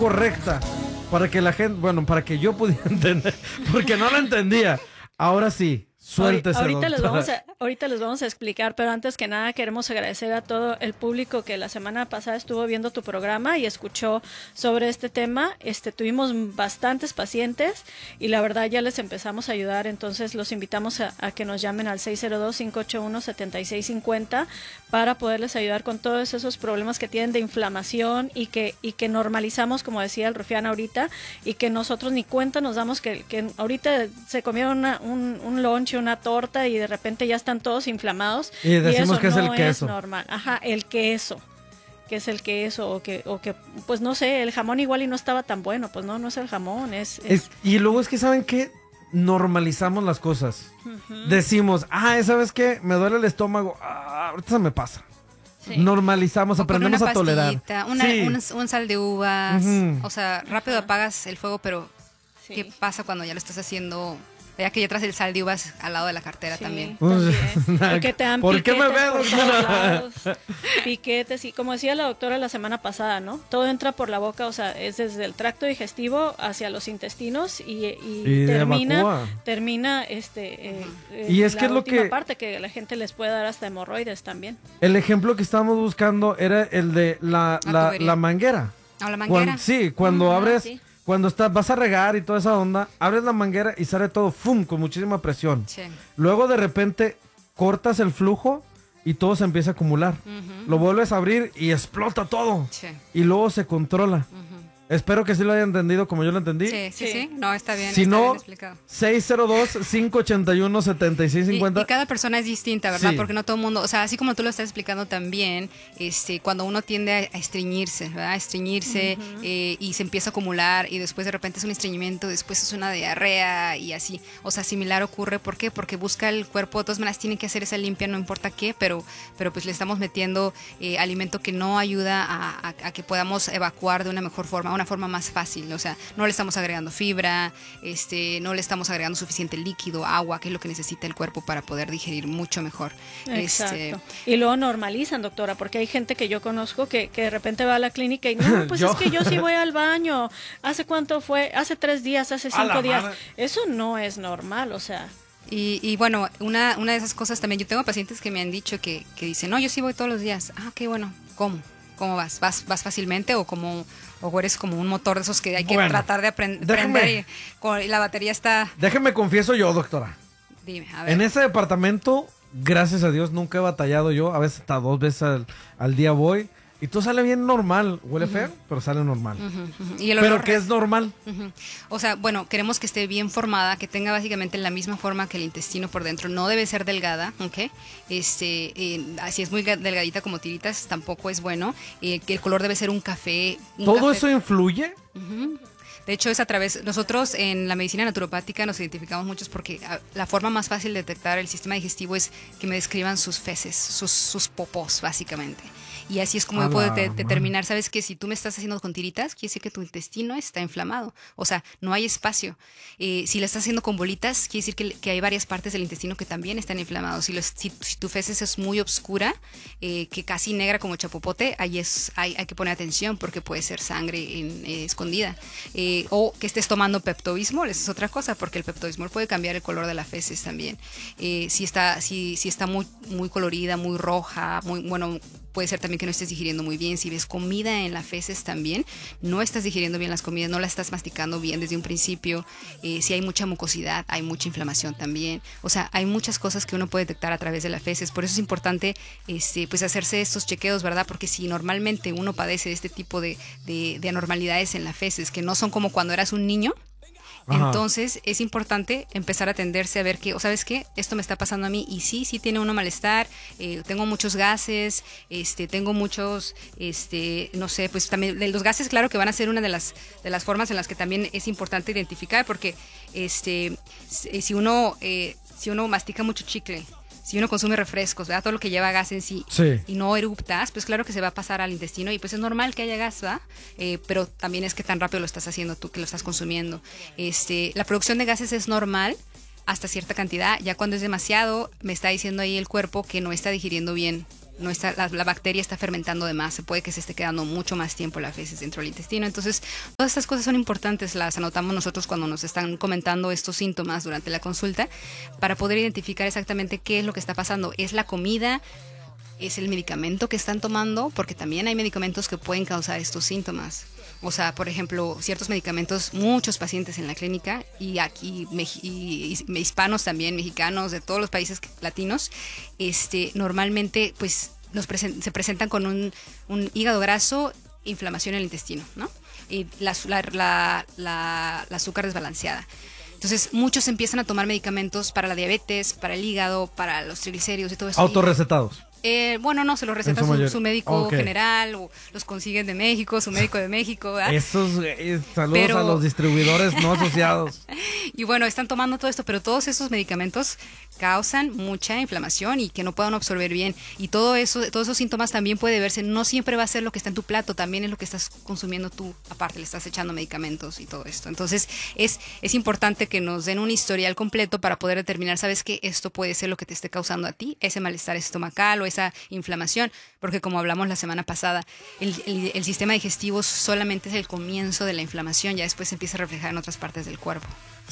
correcta para que la gente, bueno, para que yo pudiera entender, porque no lo entendía. Ahora sí, suéltese, ahorita les vamos a explicar, pero antes que nada queremos agradecer a todo el público que la semana pasada estuvo viendo tu programa y escuchó sobre este tema. Tuvimos bastantes pacientes y la verdad ya les empezamos a ayudar, entonces los invitamos a que nos llamen al 602-581-7650 para poderles ayudar con todos esos problemas que tienen de inflamación y que normalizamos, como decía el Rufián ahorita, y que nosotros ni cuenta nos damos que ahorita se comieron un lunch, una torta y de repente ya están todos inflamados y decimos eso que es no el queso. Es normal. Ajá, el queso. Que es el queso o que pues no sé, el jamón igual y no estaba tan bueno, pues no es el jamón, y luego es que ¿saben qué? Normalizamos las cosas. Decimos, ¿sabes qué? Me duele el estómago, ahorita se me pasa. Sí. Normalizamos, aprendemos a tolerar. Un sal de uvas, o sea, rápido apagas el fuego, pero ¿qué pasa cuando ya lo estás haciendo? Ya que ya traes el sal de uvas al lado de la cartera también. Porque te dan ¿Por qué me veo? Piquetes y como decía la doctora la semana pasada, ¿no? Todo entra por la boca, o sea, es desde el tracto digestivo hacia los intestinos y termina y es la que es lo última que parte que la gente les puede dar hasta hemorroides también. El ejemplo que estábamos buscando era el de la manguera. La manguera. Cuando abres... Sí. Cuando vas a regar y toda esa onda, abres la manguera y sale todo ¡fum! Con muchísima presión. Sí. Luego de repente cortas el flujo y todo se empieza a acumular. Lo vuelves a abrir y explota todo. Sí. Y luego se controla. Espero que sí lo haya entendido como yo lo entendí. Sí. No, está bien. Si está no, bien explicado. 602-581-7650. Y cada persona es distinta, ¿verdad? Sí. Porque no todo el mundo, o sea, así como tú lo estás explicando también, cuando uno tiende a estreñirse, ¿verdad? A estreñirse y se empieza a acumular y después de repente es un estreñimiento, después es una diarrea y así. O sea, similar ocurre. ¿Por qué? Porque busca el cuerpo, de todas maneras tiene que hacer esa limpia, no importa qué, pero pues le estamos metiendo alimento que no ayuda a que podamos evacuar de una mejor forma, una forma más fácil, o sea, no le estamos agregando fibra, no le estamos agregando suficiente líquido, agua, que es lo que necesita el cuerpo para poder digerir mucho mejor. Exacto. Y luego normalizan, doctora, porque hay gente que yo conozco que de repente va a la clínica y no, pues es que yo sí voy al baño. ¿Hace cuánto fue? Hace 3 días, hace 5 días. Eso no es normal, o sea. Y bueno, una de esas cosas también, yo tengo pacientes que me han dicho que dicen, no, yo sí voy todos los días. Qué bueno, ¿cómo? ¿Cómo vas? ¿Vas fácilmente o eres como un motor de esos que hay que tratar de prender y la batería está... Déjeme confieso yo, doctora. Dime, a ver. En ese departamento, gracias a Dios, nunca he batallado yo. A veces hasta 2 veces al día voy. Y todo sale bien normal. Huele feo, pero sale normal. ¿Y el pero que es normal. O sea, bueno, queremos que esté bien formada, que tenga básicamente la misma forma que el intestino por dentro. No debe ser delgada, ¿ok? Si es muy delgadita como tiritas, tampoco es bueno. Que el color debe ser un café. ¿Todo eso influye? De hecho, es a través, nosotros en la medicina naturopática nos identificamos muchos porque la forma más fácil de detectar el sistema digestivo es que me describan sus feces, sus popós, básicamente. Y así es como yo puedo determinar, ¿sabes qué? Si tú me estás haciendo con tiritas, quiere decir que tu intestino está inflamado. O sea, no hay espacio. Si le estás haciendo con bolitas, quiere decir que hay varias partes del intestino que también están inflamados. Si tu feces es muy oscura, que casi negra como chapopote, hay que poner atención porque puede ser sangre escondida. O que estés tomando Pepto-Bismol, esa es otra cosa, porque el Pepto-Bismol puede cambiar el color de las feces también. Si está muy, muy colorida, muy roja, puede ser también que no estés digiriendo muy bien. Si ves comida en las feces también, no estás digiriendo bien las comidas, no la estás masticando bien desde un principio. Si hay mucha mucosidad, hay mucha inflamación también. O sea, hay muchas cosas que uno puede detectar a través de las feces. Por eso es importante pues hacerse estos chequeos, ¿verdad? Porque si normalmente uno padece de este tipo de anormalidades en las feces, que no son como cuando eras un niño, entonces es importante empezar a atenderse a ver que, ¿sabes qué? Esto me está pasando a mí y sí tiene uno malestar, tengo muchos gases, tengo muchos, no sé, pues también los gases, claro que van a ser una de las formas en las que también es importante identificar, porque si uno mastica mucho chicle, si uno consume refrescos, ¿verdad? Todo lo que lleva gas en sí, y no eruptas, pues claro que se va a pasar al intestino y pues es normal que haya gas, ¿verdad? Pero también es que tan rápido lo estás haciendo tú, que lo estás consumiendo. La producción de gases es normal hasta cierta cantidad. Ya cuando es demasiado, me está diciendo ahí el cuerpo que no está digiriendo bien no está, la bacteria está fermentando de más, se puede que se esté quedando mucho más tiempo la feces dentro del intestino. Entonces, todas estas cosas son importantes, las anotamos nosotros cuando nos están comentando estos síntomas durante la consulta, para poder identificar exactamente qué es lo que está pasando. ¿Es la comida? ¿Es el medicamento que están tomando? Porque también hay medicamentos que pueden causar estos síntomas. O sea, por ejemplo, ciertos medicamentos, muchos pacientes en la clínica, y aquí y hispanos también, mexicanos, de todos los países latinos, normalmente pues se presentan con un hígado graso, inflamación en el intestino, ¿no? Y la azúcar desbalanceada. Entonces, muchos empiezan a tomar medicamentos para la diabetes, para el hígado, para los triglicéridos y todo eso. ¿Autorrecetados? Bueno, no, se los receta su médico general, o los consiguen de México, su médico de México, ¿verdad? Saludos a los distribuidores no asociados. Y bueno, están tomando todo esto, pero todos esos medicamentos causan mucha inflamación y que no puedan absorber bien. Y todos esos síntomas también puede verse. No siempre va a ser lo que está en tu plato, también es lo que estás consumiendo tú. Aparte, le estás echando medicamentos y todo esto. Entonces, es importante que nos den un historial completo para poder determinar, ¿sabes qué? Esto puede ser lo que te esté causando a ti, ese malestar estomacal o esa inflamación. Porque como hablamos la semana pasada, el sistema digestivo solamente es el comienzo de la inflamación, ya después se empieza a reflejar en otras partes del cuerpo.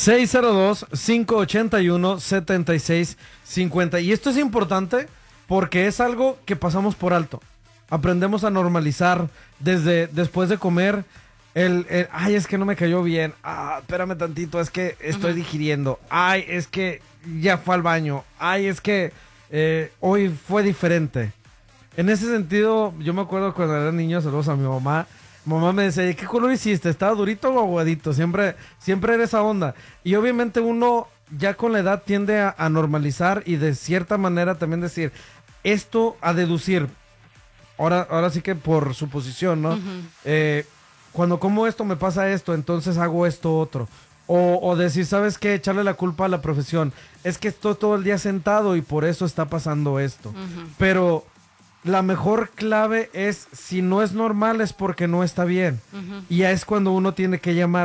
602-581-7650. Y esto es importante porque es algo que pasamos por alto. Aprendemos a normalizar después de comer ay, es que no me cayó bien. Espérame tantito, es que estoy digiriendo. Ay, es que ya fue al baño. Ay, es que hoy fue diferente. En ese sentido, yo me acuerdo cuando era niño, saludos a mi mamá. Mamá me decía, ¿qué color hiciste? ¿Estaba durito o aguadito? Siempre era esa onda. Y obviamente uno ya con la edad tiende a normalizar y de cierta manera también decir, esto a deducir. Ahora sí que por suposición, ¿no? Cuando como esto me pasa esto, entonces hago esto otro. O decir, ¿sabes qué? Echarle la culpa a la profesión. Es que estoy todo el día sentado y por eso está pasando esto. Pero la mejor clave es, si no es normal es porque no está bien. Y ya es cuando uno tiene que llamar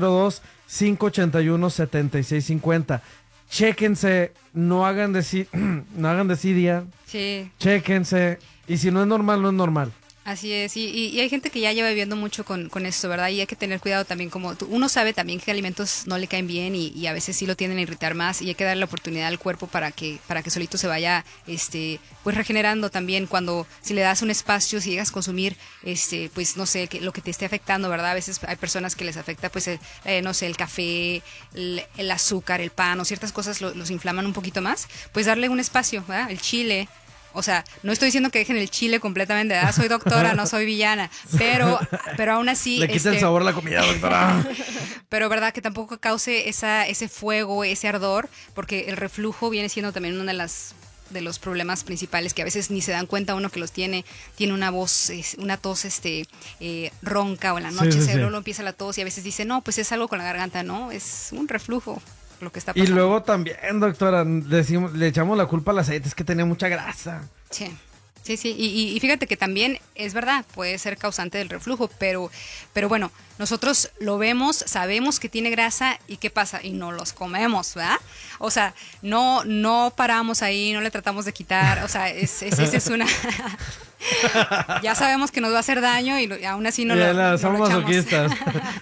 602-581-7650. Chéquense, no hagan desidia. Sí. Chéquense. Y si no es normal, no es normal. Así es, y hay gente que ya lleva viviendo mucho con esto, ¿verdad? Y hay que tener cuidado también, como uno sabe también qué alimentos no le caen bien y a veces sí lo tienden a irritar más, y hay que darle la oportunidad al cuerpo para que solito se vaya pues regenerando también. Cuando si le das un espacio, si llegas a consumir pues no sé, lo que te esté afectando, ¿verdad? A veces hay personas que les afecta pues no sé, el café, el azúcar, el pan o ciertas cosas los inflaman un poquito más, pues darle un espacio, ¿verdad? El chile. O sea, no estoy diciendo que dejen el chile completamente, soy doctora, no soy villana, pero aún así... Le quita el sabor a la comida, doctora. Pero verdad que tampoco cause ese fuego, ese ardor, porque el reflujo viene siendo también uno de los problemas principales, que a veces ni se dan cuenta uno que los tiene una voz, una tos ronca, o en la noche luego empieza la tos y a veces dice, no, pues es algo con la garganta, no, es un reflujo. Lo que está pasando. Y luego también, doctora, le echamos la culpa al aceite, es que tenía mucha grasa. Sí. Y fíjate que también es verdad, puede ser causante del reflujo, pero bueno, nosotros lo vemos, sabemos que tiene grasa y ¿qué pasa? Y no los comemos, ¿verdad? O sea, no paramos ahí, no le tratamos de quitar, o sea, esa es una... Ya sabemos que nos va a hacer daño y aún así no lo somos masoquistas.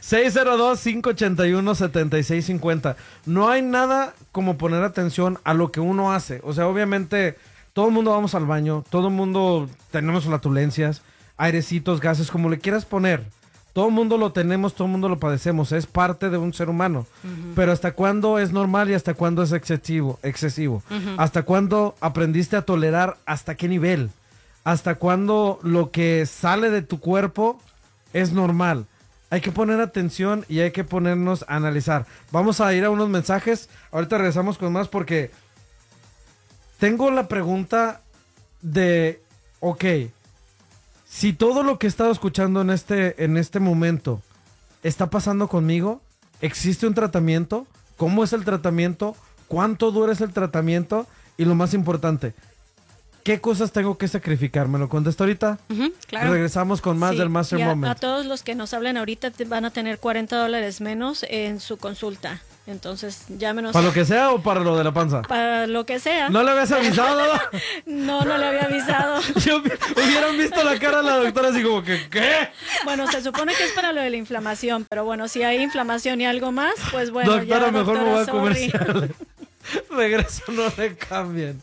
602-581-7650. No hay nada como poner atención a lo que uno hace. O sea, obviamente, todo el mundo vamos al baño, todo el mundo tenemos flatulencias, airecitos, gases, como le quieras poner. Todo el mundo lo tenemos, todo el mundo lo padecemos. Es parte de un ser humano. Pero ¿hasta cuándo es normal y hasta cuándo es excesivo? ¿Hasta cuándo aprendiste a tolerar? ¿Hasta qué nivel? ¿Hasta cuándo lo que sale de tu cuerpo es normal? Hay que poner atención y hay que ponernos a analizar. Vamos a ir a unos mensajes. Ahorita regresamos con más porque tengo la pregunta de, si todo lo que he estado escuchando en este momento está pasando conmigo, ¿existe un tratamiento? ¿Cómo es el tratamiento? ¿Cuánto dura el tratamiento? Y lo más importante, ¿qué cosas tengo que sacrificar? ¿Me lo contesta ahorita? Claro. Regresamos con más del Master Moment. A todos los que nos hablen ahorita van a tener $40 menos en su consulta. Entonces, llámenos. ¿Para lo que sea o para lo de la panza? Para lo que sea. ¿No le habías avisado? No le había avisado. Hubieran visto la cara de la doctora así como que, ¿qué? Bueno, se supone que es para lo de la inflamación, pero bueno, si hay inflamación y algo más, pues bueno, doctora, ya, mejor me voy a sorry. comercial. Regreso, no le cambien.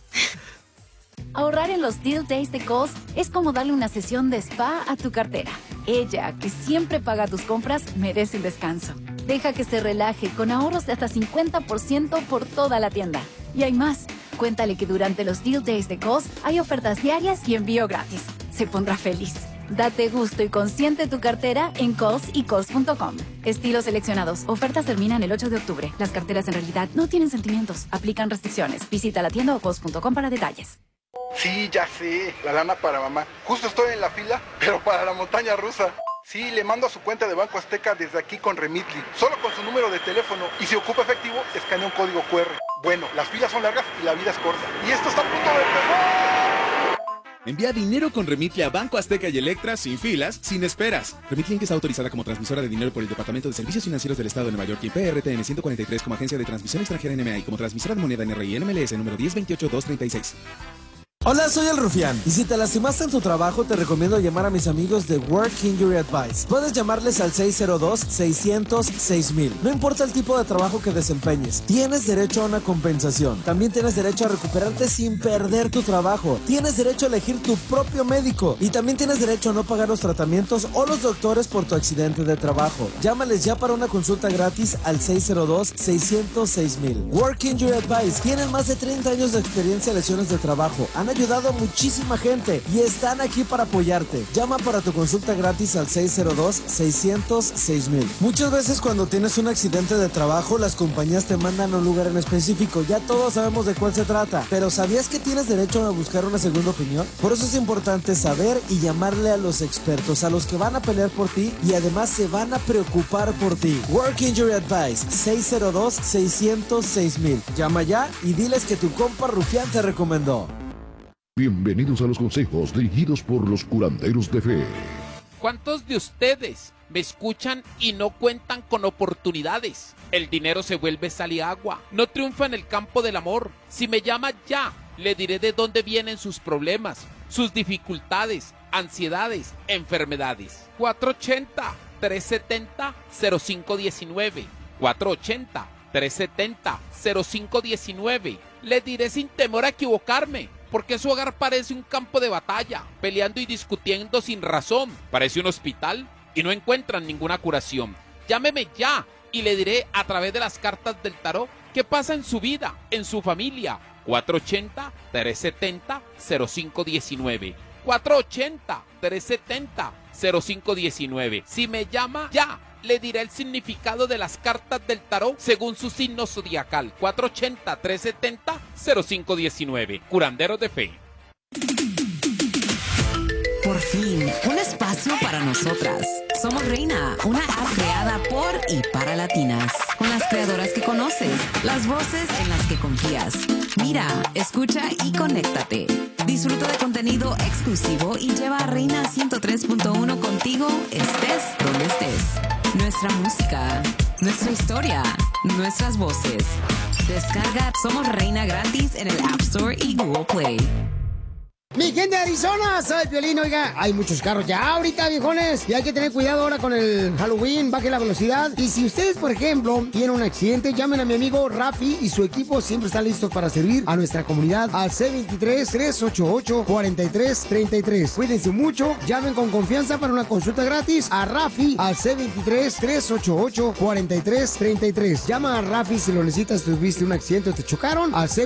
Ahorrar en los Deal Days de Kohl's es como darle una sesión de spa a tu cartera. Ella, que siempre paga tus compras, merece un descanso. Deja que se relaje con ahorros de hasta 50% por toda la tienda. Y hay más. Cuéntale que durante los Deal Days de Kohl's hay ofertas diarias y envío gratis. Se pondrá feliz. Date gusto y consiente tu cartera en Kohl's y Kohl's.com. Estilos seleccionados. Ofertas terminan el 8 de octubre. Las carteras en realidad no tienen sentimientos. Aplican restricciones. Visita la tienda o Kohl's.com para detalles. Sí, ya sé, la lana para mamá. Justo estoy en la fila, pero para la montaña rusa. Sí, le mando a su cuenta de Banco Azteca desde aquí con Remitly, solo con su número de teléfono. Y si ocupa efectivo, escanea un código QR. Bueno, las filas son largas y la vida es corta. Y esto está a punto de empezar. Envía dinero con Remitly a Banco Azteca y Electra sin filas, sin esperas. Remitly es autorizada como transmisora de dinero por el Departamento de Servicios Financieros del Estado de Nueva York y PRTN 143 como agencia de transmisión extranjera NMA y como transmisora de moneda NRI NMLS número 1028236. Hola, soy el Rufián, y si te lastimaste en tu trabajo te recomiendo llamar a mis amigos de Work Injury Advice. Puedes llamarles al 602-600-6000. No importa el tipo de trabajo que desempeñes, tienes derecho a una compensación. También tienes derecho a recuperarte sin perder tu trabajo. Tienes derecho a elegir tu propio médico y también tienes derecho a no pagar los tratamientos o los doctores por tu accidente de trabajo. Llámales ya para una consulta gratis al 602-600-6000. Work Injury Advice tienen más de 30 años de experiencia en lesiones de trabajo. Han ayudado a muchísima gente y están aquí para apoyarte. Llama para tu consulta gratis al 602-600-6000. Muchas veces cuando tienes un accidente de trabajo, las compañías te mandan a un lugar en específico. Ya todos sabemos de cuál se trata, pero ¿sabías que tienes derecho a buscar una segunda opinión? Por eso es importante saber y llamarle a los expertos, a los que van a pelear por ti y además se van a preocupar por ti. Work Injury Advice, 602-600-6000. Llama ya y diles que tu compa Rufián te recomendó. Bienvenidos a los consejos dirigidos por los curanderos de fe. ¿Cuántos de ustedes me escuchan y no cuentan con oportunidades? El dinero se vuelve sal y agua. No triunfa en el campo del amor. Si me llama ya, le diré de dónde vienen sus problemas, sus dificultades, ansiedades, enfermedades. 480-370-0519. 480-370-0519. Le diré sin temor a equivocarme, porque su hogar parece un campo de batalla, peleando y discutiendo sin razón. Parece un hospital y no encuentran ninguna curación. Llámeme ya y le diré a través de las cartas del tarot qué pasa en su vida, en su familia. 480-370-0519. 480-370-0519. Si me llama ya, le diré el significado de las cartas del tarot según su signo zodiacal. 480-370-0519. Curanderos de fe. Por fin, un espacio para nosotras. Somos Reina, una app creada por y para latinas, con las creadoras que conoces, las voces en las que confías. Mira, escucha y conéctate. Disfruta de contenido exclusivo y lleva a Reina 103.1 contigo, estés donde estés. Nuestra música, nuestra historia, nuestras voces. Descarga Somos Reina gratis en el App Store y Google Play. Mi gente de Arizona, soy Piolín. Oiga, hay muchos carros ya ahorita, viejones, y hay que tener cuidado ahora con el Halloween, baje la velocidad. Y si ustedes, por ejemplo, tienen un accidente, llamen a mi amigo Rafi y su equipo siempre está listo para servir a nuestra comunidad al C23-388-4333. Cuídense mucho, llamen con confianza para una consulta gratis a Rafi al C23-388-4333. Llama a Rafi si lo necesitas, tuviste un accidente o te chocaron al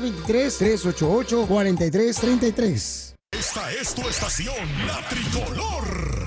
C23-388-4333. Esta es tu estación, La Tricolor.